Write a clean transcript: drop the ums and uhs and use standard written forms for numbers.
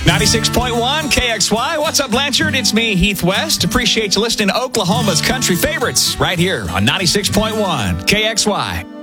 96.1 KXY. What's up, Blanchard? It's me, Heath West. Appreciate you listening to Oklahoma's country favorites right here on 96.1 KXY.